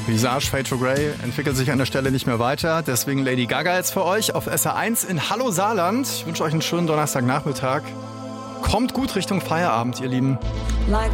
Visage Fade to Grey entwickelt sich an der Stelle nicht mehr weiter. Deswegen Lady Gaga jetzt für euch auf SR1 in Hallo Saarland. Ich wünsche euch einen schönen Donnerstagnachmittag. Kommt gut Richtung Feierabend, ihr Lieben. Like